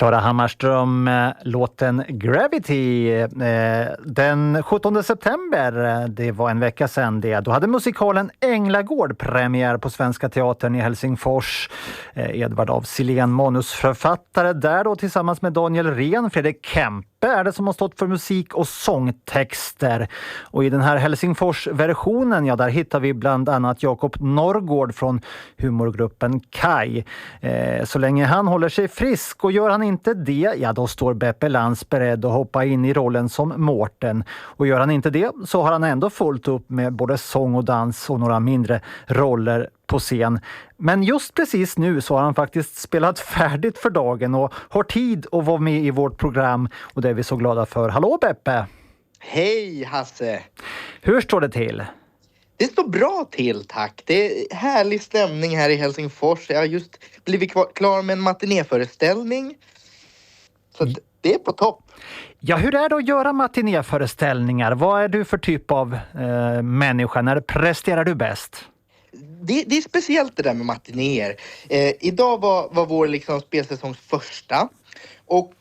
Klara Hammarström, låten Gravity. Den 17 september, det var en vecka sedan det, då hade musikalen Änglagård premiär på Svenska Teatern i Helsingfors. Edvard af Sillén, manusförfattare där då tillsammans med Daniel Rehn. Fredrik Kempe är det som har stått för musik och sångtexter. Och i den här Helsingfors-versionen, ja, där hittar vi bland annat Jakob Norrgård från humorgruppen Kai. Så länge han håller sig frisk, och gör han inte det, ja då står Beppe Lantz beredd att hoppa in i rollen som Mårten. Och gör han inte det så har han ändå fullt upp med både sång och dans och några mindre roller på scen. Men just precis nu så har han faktiskt spelat färdigt för dagen och har tid att vara med i vårt program, och det är vi så glada för. Hallå Beppe! Hej Hasse! Hur står det till? Det står bra till, tack. Det är härlig stämning här i Helsingfors. Jag har just blivit klar med en matinéföreställning. Så det är på topp. Ja, hur är det att göra matinéföreställningar? Vad är du för typ av människa? När presterar du bäst? Det är speciellt det där med matinéer. Idag var vår liksom spelsäsongs första. Och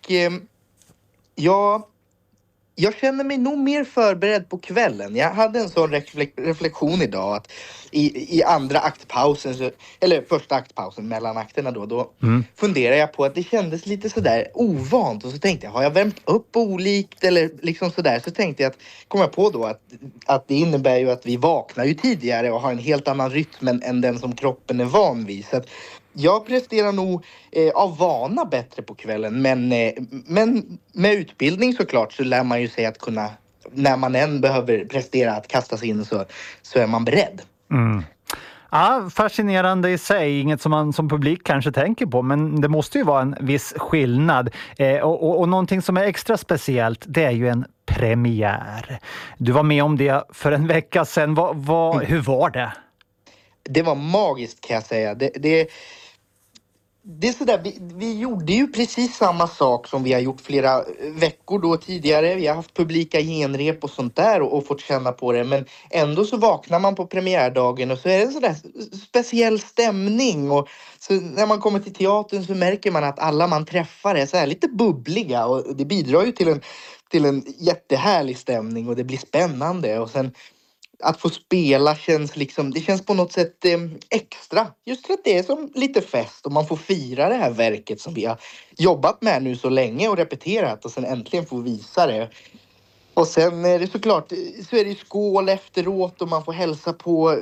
jag känner mig nog mer förberedd på kvällen. Jag hade en sån reflektion idag att i andra aktpausen, eller första aktpausen mellan akterna då funderar jag på att det kändes lite sådär ovant. Och så tänkte jag, har jag värmt upp olikt eller liksom sådär? Så tänkte jag kom jag på då att det innebär ju att vi vaknar ju tidigare och har en helt annan rytm än den som kroppen är van vid. Så att jag presterar nog av vana bättre på kvällen, men med utbildning såklart så lär man ju sig att kunna, när man än behöver prestera, att kasta sig in så är man beredd. Mm. Ja, fascinerande i sig, inget som man som publik kanske tänker på, men det måste ju vara en viss skillnad. Och någonting som är extra speciellt, det är ju en premiär. Du var med om det för en vecka sedan. Hur var det? Det var magiskt, kan jag säga. Det är sådär, vi gjorde ju precis samma sak som vi har gjort flera veckor då tidigare. Vi har haft publika genrep och sånt där och fått känna på det. Men ändå så vaknar man på premiärdagen och så är det en sådär speciell stämning. Och så när man kommer till teatern så märker man att alla man träffar är så här lite bubbliga. Och det bidrar ju till en jättehärlig stämning, och det blir spännande. Och sen att få spela det känns på något sätt extra. Just för att det är som lite fest och man får fira det här verket som vi har jobbat med nu så länge och repeterat, och sen äntligen få visa det. Och sen är det såklart, så är det skål efteråt och man får hälsa på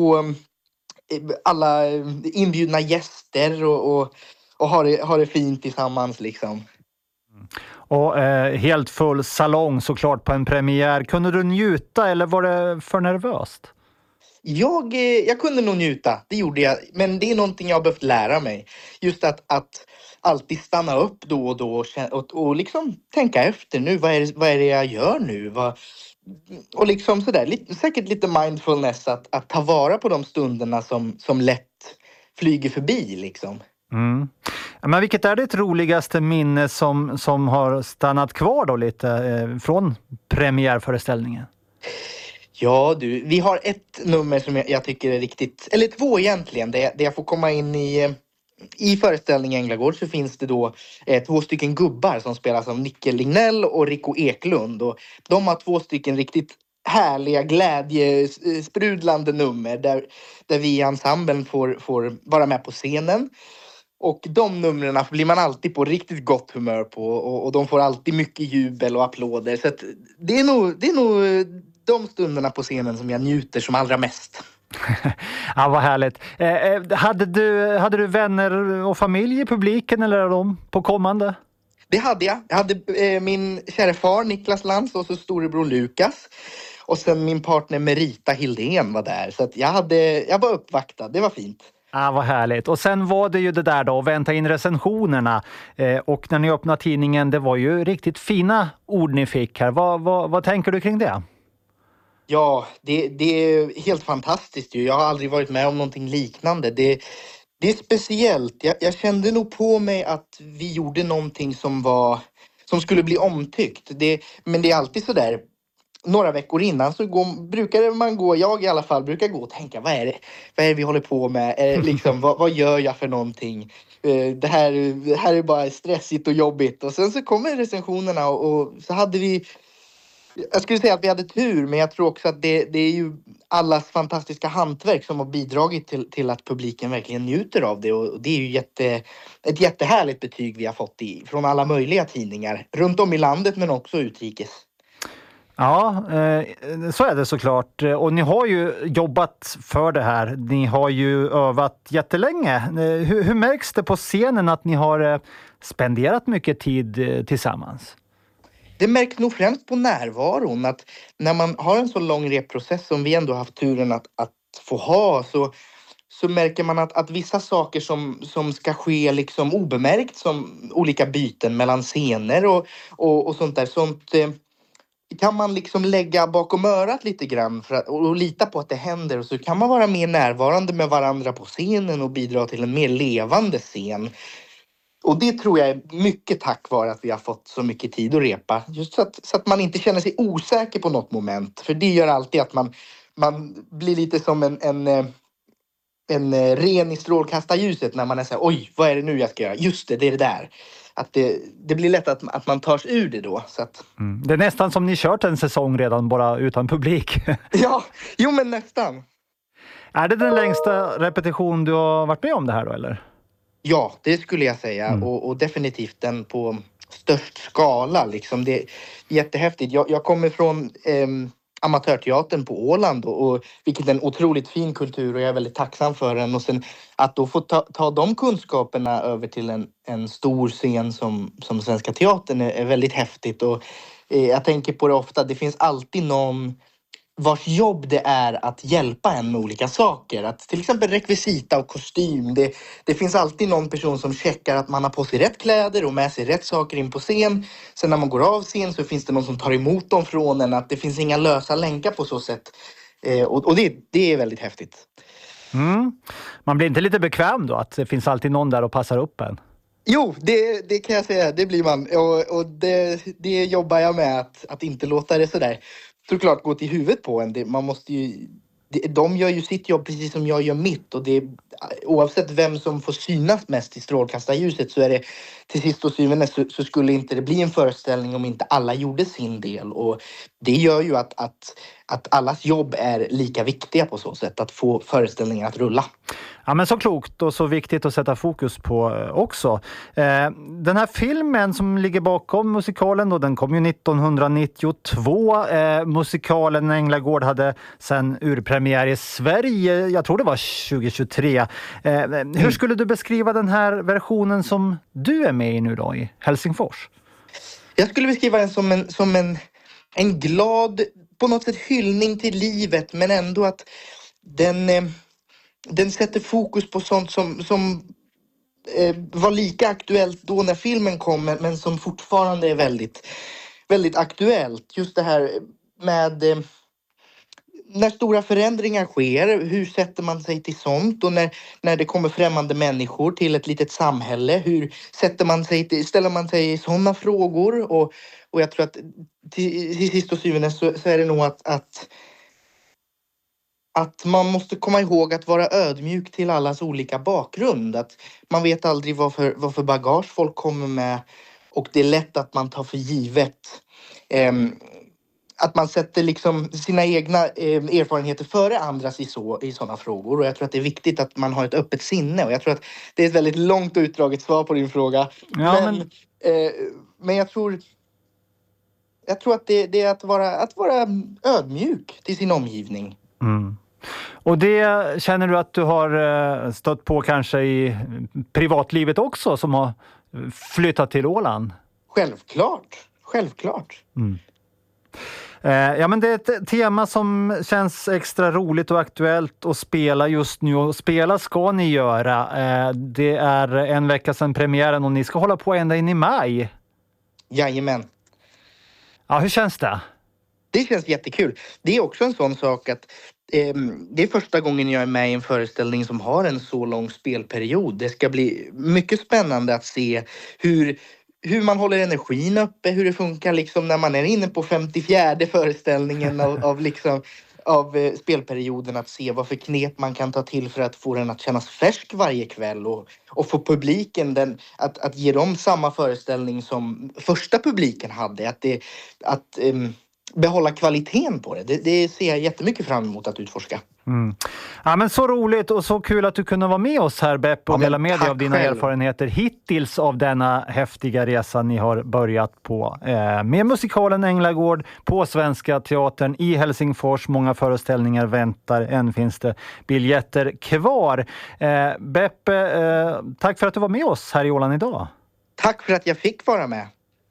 alla inbjudna gäster och ha det fint tillsammans liksom. Och helt full salong såklart på en premiär. Kunde du njuta eller var det för nervöst? Jag kunde nog njuta, det gjorde jag. Men det är någonting jag har behövt lära mig. Just att alltid stanna upp då och då och liksom tänka efter nu. Vad är det jag gör nu? Och liksom sådär, säkert lite mindfulness att ta vara på de stunderna som lätt flyger förbi liksom. Mm. Men vilket är ditt roligaste minne som har stannat kvar då lite från premiärföreställningen? Ja du, vi har ett nummer som jag tycker är riktigt, eller två egentligen, där jag får komma in i föreställningen Änglagård. Så finns det då två stycken gubbar som spelas av Nicke Lignell och Rico Eklund, och de har två stycken riktigt härliga, glädjesprudlande nummer där vi i ensemblen får vara med på scenen. Och de numren blir man alltid på riktigt gott humör på, och de får alltid mycket jubel och applåder. Så att det är nog de stunderna på scenen som jag njuter som allra mest. Ja, vad härligt. Hade du vänner och familj i publiken, eller är de på kommande? Det hade jag. Jag hade min kära far Niklas Lantz och så storebror Lukas. Och sen min partner Merita Hildén var där. Så att jag var uppvaktad. Det var fint. Ja, vad härligt. Och sen var det ju det där då, att vänta in recensionerna. Och när ni öppnade tidningen, det var ju riktigt fina ord ni fick här. Vad tänker du kring det? Ja, det är helt fantastiskt ju. Jag har aldrig varit med om någonting liknande. Det är speciellt. Jag kände nog på mig att vi gjorde någonting som skulle bli omtyckt. Men det är alltid så där. några veckor innan så brukade man gå, jag i alla fall brukar gå och tänka, vad är det vi håller på med? Liksom, vad gör jag för någonting? Det här är bara stressigt och jobbigt. Och sen så kommer recensionerna och så hade vi, jag skulle säga att vi hade tur, men jag tror också att det är ju allas fantastiska hantverk som har bidragit till att publiken verkligen njuter av det. Och det är ju ett jättehärligt betyg vi har fått från alla möjliga tidningar runt om i landet men också utrikes. Ja, så är det såklart. Och ni har ju jobbat för det här. Ni har ju övat jättelänge. Hur märks det på scenen att ni har spenderat mycket tid tillsammans? Det märks nog främst på närvaron, att när man har en så lång repprocess som vi ändå haft turen att få ha, så märker man att vissa saker som ska ske liksom obemärkt, som olika byten mellan scener och sånt där, kan man liksom lägga bakom örat lite grann och lita på att det händer, och så kan man vara mer närvarande med varandra på scenen och bidra till en mer levande scen. Och det tror jag är mycket tack vare att vi har fått så mycket tid att repa. Just så att man inte känner sig osäker på något moment. För det gör alltid att man blir lite som en ren i strålkastarljuset när man är så här, oj, vad är det nu jag ska göra? Just det är det där. Att det blir lätt att man tar sig ur det då. Så att... Det är nästan som ni kört en säsong redan bara utan publik. Ja, jo men nästan. Är det den längsta repetition du har varit med om det här då, eller? Ja, det skulle jag säga. Och definitivt den på störst skala. Liksom. Det är jättehäftigt. Jag kommer från amatörteatern på Åland, och vilket är en otroligt fin kultur, och jag är väldigt tacksam för den. Och sen att då få ta de kunskaperna över till en stor scen som Svenska Teatern är väldigt häftigt. Och jag tänker på det ofta. Det finns alltid någon vars jobb det är att hjälpa en med olika saker. Att till exempel rekvisita och kostym. Det finns alltid någon person som checkar att man har på sig rätt kläder och med sig rätt saker in på scen. Sen när man går av scen så finns det någon som tar emot dem från en. Att det finns inga lösa länkar på så sätt. Och det är väldigt häftigt. Man blir inte lite bekväm då att det finns alltid någon där och passar upp en? Jo, det kan jag säga. Det blir man. Och det jobbar jag med, att inte låta det sådär såklart gå till huvudet på en. Man måste ju, de gör ju sitt jobb precis som jag gör mitt. Och oavsett vem som får synas mest i strålkastarljuset, så är det till sist och syvende så skulle inte det bli en föreställning om inte alla gjorde sin del. Och det gör ju att allas jobb är lika viktiga på så sätt, att få föreställningen att rulla. Ja, men så klokt och så viktigt att sätta fokus på också. Den här filmen som ligger bakom musikalen då, den kom ju 1992. Musikalen Änglagård hade sen urpremiär i Sverige, jag tror det var 2023. Hur skulle du beskriva den här versionen som du är med i nu då i Helsingfors? Jag skulle beskriva den som en glad, på något sätt hyllning till livet, men ändå att den sätter fokus på sånt som var lika aktuellt då när filmen kom, men som fortfarande är väldigt, väldigt aktuellt. Just det här med när stora förändringar sker, hur sätter man sig till sånt? Och när det kommer främmande människor till ett litet samhälle, hur ställer man sig i sådana frågor? Och jag tror att till sist och syvende så är det nog att man måste komma ihåg att vara ödmjuk till allas olika bakgrund. Att man vet aldrig vad för bagage folk kommer med, och det är lätt att man tar för givet att man sätter liksom sina egna erfarenheter före andras i sådana frågor. Och jag tror att det är viktigt att man har ett öppet sinne. Och jag tror att det är ett väldigt långt och utdraget svar på din fråga. Ja, men jag tror att det är att vara ödmjuk till sin omgivning. Och det känner du att du har stött på kanske i privatlivet också, som har flyttat till Åland? Självklart. Ja, men det är ett tema som känns extra roligt och aktuellt att spela just nu, och spela ska ni göra. Det är en vecka sedan premiären och ni ska hålla på ända in i maj. Jajamän. Ja, hur känns det? Det känns jättekul. Det är också en sån sak att det är första gången jag är med i en föreställning som har en så lång spelperiod. Det ska bli mycket spännande att se hur man håller energin uppe, hur det funkar liksom när man är inne på 54:e föreställningen av spelperioden, att se vad för knep man kan ta till för att få den att kännas färsk varje kväll och få publiken att ge dem samma föreställning som första publiken hade. Behålla kvaliteten på det. Det ser jag jättemycket fram emot att utforska. Mm. Ja, men så roligt och så kul att du kunde vara med oss här, Beppe, och dela med dig av dina erfarenheter hittills av denna häftiga resa ni har börjat på. Med musikalen Änglagård på Svenska Teatern i Helsingfors. Många föreställningar väntar. Än finns det biljetter kvar. Beppe, tack för att du var med oss här i Åland idag. Tack för att jag fick vara med.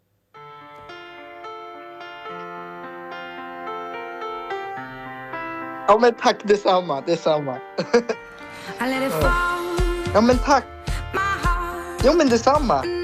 Ja, men tack, detsamma. Ja, men tack. Ja, men detsamma.